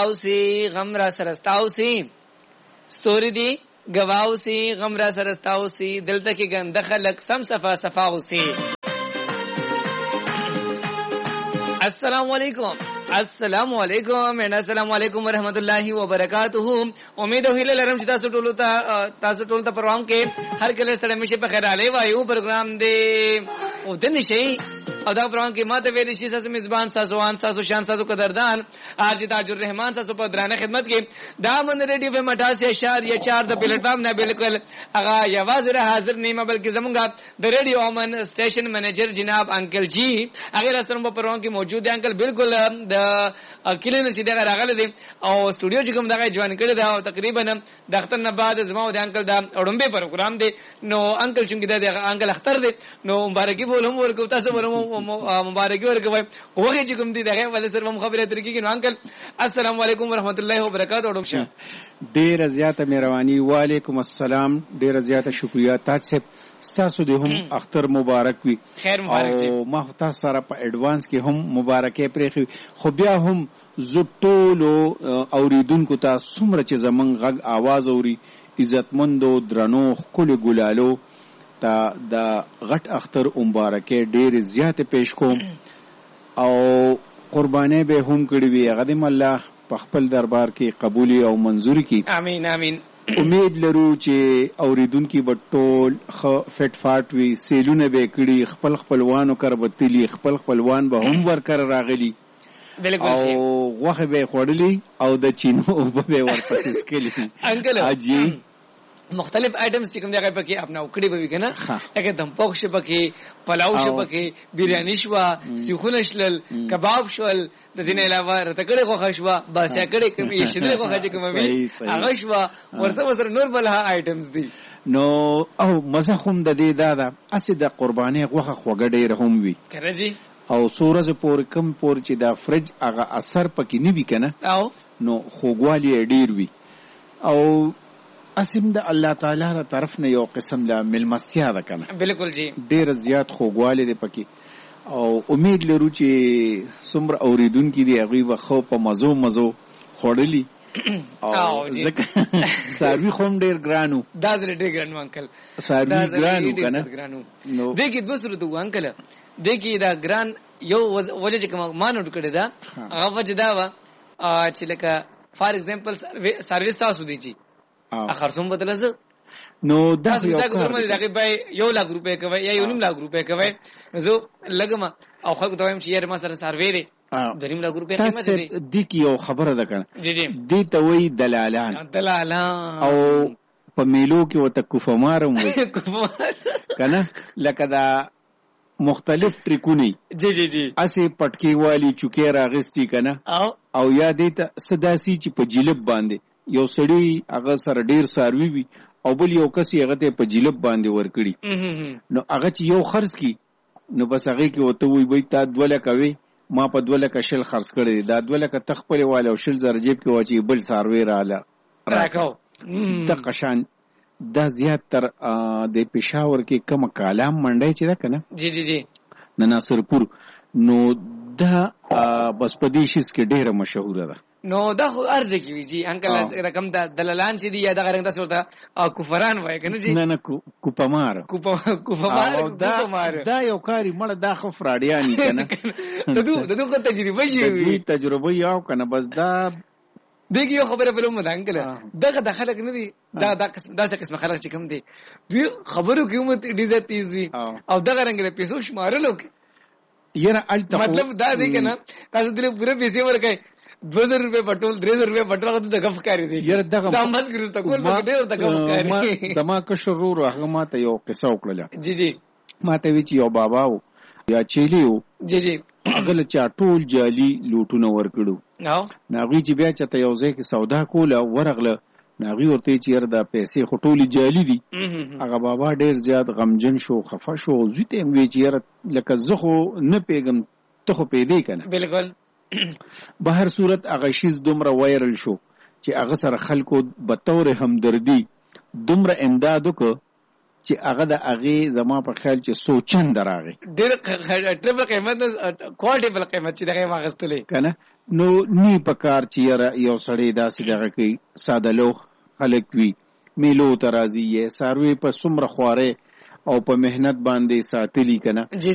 اوسی غم را سرستاوسی ستوری دی گواوسی غم را سرستاوسی دل تک گند خلق سم صفا صفاوسی. السلام علیکم السلام علیکم السلام علیکم ورحمۃ اللہ وبرکاتہ. امید او هیله لرم چې تاسو ټول ته پروګرام کې هر کله ستړي مشه په خیر علي وایو پروګرام دی او د نشي او دا پروګرام کې ماته ویل شي تاسو میزبان تاسو شان تاسو قدردان حاجی تاج الرحمن تاسو په درانه خدمت کې دا من ریډیو په 88.4 د پلیټ فارم نه بالکل هغه یوازې حاضر نیمه بلکې زمونږ د ریډیو امن سټیشن منیجر جناب انکل جی هغه سره په پروګرام کې موجود دي. انکل بالکل د کلین چې دغه راغله دي او سټوډیو چې کوم دغه جوان کړی دا او تقریبا د اختر نه بعد زما او د انکل دا اړمبه پروګرام دی. نو انکل چې د انکل اختر دی نو مبارکي بولم ورکو تاسو ورمو مبارکي ورکوي وګورئ چې کوم دي دغه ول سره خبره ترې کیږي. نو انکل السلام علیکم ورحمت الله وبرکاتہ. ډیره زیاته مهرباني. وعلیکم السلام. ډیره زیاته شکریا تاسو ستاسو د هم اختر مبارک وي. خیر مبارک او ما تاسو سره په اډوانس کې هم مبارکي پرېخي. خو بیا هم زټولو اوریدونکو ته څومره چې زمون غږ आवाज اوري عزتمندو درنو خپل ګلالو ته د غټ اختر مبارکي ډېر زیات پېښ کوم او قرباني به هم کړی وي. غدم الله په خپل دربار کې قبول او منزور کړي. امين امين. امید لرو چې اوریدونکو به ټول فټ فاټ وي سیلونه به کړي خپل خپلوانو کربتلی خپلوان به هم ورکر راغلي بالکل او وخت به خوړلی او د چینو به ورپسې سکلی. انکل اجي مختلف آیټمز چې کوم دی هغه پکې اپنا وکړي به وي کنه لکه دم پوښ پکې پلاو ش پکې بریانی شوا سیخونه شلل کباب شول د دې نه علاوه رتکړې غوښه شوا باسیا کړې کوم یې شدل غوښه چې کوم وي هغه شوا ورسره نور بل آیټمز دي. نو او مزه هم د دې دادا اسې د قرباني غوښه خوګه ډېر هم وي کنه جی او سورز پور کم پور چې دا فرج هغه اثر پکې نه وي کنه او نو خوګوالي ډېر وي او اسیم د الله تعالی تر طرف نه یو قسم لا ملمستیا ده کنه. بالکل جی ډیر زیات خوګواله دی پکې او امید لرو چې څومره اوریدونکو دی هغه وخو په مزو خوړلی او ځکه ساروی خوم ډیر ګرانو دا ډیر ګرانو انکل ساروی ګرانو کنه نو دګي دوسرو ته انکل دګي دا ګران یو وجه چې کوم ما نوٹ کړی دا هغه وجه دا و چې لکه فار ایگزامپل سرویس تاسو دی جی اخر سوم بدلز نو دا یو کار دی دغه به 1 لک روپے کوي یا 1.5 لک روپے کوي زه لګم او خلک ته وایم چې یاره ما سره سروې دی 2.5 لک روپے قیمت دی. د کی یو خبره ده کنه جی جی دی ته وی دلالان او په میلو کې وته کوفمارم وي کنه لکه دا مختلف ټریکونی جی جی جی اسی پټکی والی چوکې راغستی کنه او یا دې ته صداسي چې په جلب باندې یو سړی هغه سره ډیر ساروي وي او بل یو کس یې هغه ته په جلب باندې ورکړي نو هغه چې یو خرڅ کی نو بس هغه کې وته وي تا 2 لک کوي ما په 2 لک شل خرڅ کړی دا 2 لک تخپل والا او شل زر جیب کې واچي بل ساروي راکاو د قشان دا زیات تر د پېښور کې کوم کالام منډي چې دا کنه جی جی جی د ناصرپور نو دا بس پدیشس کې ډیره مشهور ده. نو دا خو ارزه کی وی جی انکل رقم دا دلالان چې دی یا دا غرنګ تاسو ته کفران وای کنه جی نه کوپمار دا یو کاری مړه دا خو فراډیانی کنه ددو کو تجربه شي تجربه یو کنه بس دا دغه یو خبره بلوم ده انکل دغه دخلک نه دی دا قسم خلک چې کوم دی دوی خبرو قیمت ډیزه تیز وی او دغه رنګ له پیسو شمارلو یره الته مطلب دا دی کنه تاسو دې پوره پیسې ورکای 2000 روپے پټول 3000 روپے پټول د غف کاری دی یره دغه دامس ګرسته کول ډیر د غف کاری زما که شرور هغه ماته یو قصه وکړه جی جی ماته وی چې یو بابا و یا چيلیو جی جی هغه چا ټول جالي لوټونه ورکړو ناغي چې بیا چته یو ځای کې سودا کوله ورغله ناغي ورته چې یره د پیسې خټولي جالي دي هغه بابا ډیر زیات غمجن شو خفه شو زویته وی چې یره لکه زخه نه پیغم ته خو پیدا کنه بالکل بهر صورت هغه شیز دومره وایرل شو چې هغه سره خلکو به تور همدردی دومره امداد وکړ چې هغه د هغه زما په خیال چې سوچن دراغه ډېر ټریپل قیمت کوالټیبل قیمت چې دغه واغستلې کنه نو نی پکار چې یو سړی داسې دغه کوي ساده لو خلک وي میلو ته راځي یې څاروي په څومره خوارۍ او په محنت باندې ساتلي که نه